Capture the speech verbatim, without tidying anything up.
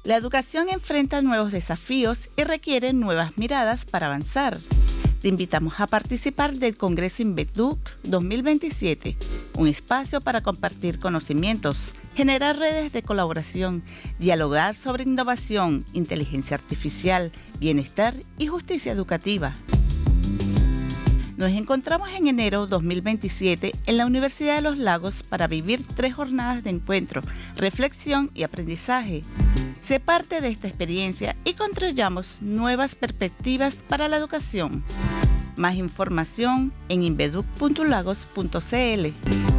La educación enfrenta nuevos desafíos y requiere nuevas miradas para avanzar. Te invitamos a participar del Congreso INVEDUC dos mil veintisiete, un espacio para compartir conocimientos, generar redes de colaboración, dialogar sobre innovación, inteligencia artificial, bienestar y justicia educativa. Nos encontramos en enero dos mil veintisiete en la Universidad de los Lagos para vivir tres jornadas de encuentro, reflexión y aprendizaje. Sé parte de esta experiencia y construyamos nuevas perspectivas para la educación. Más información en inveduc punto lagos punto c l.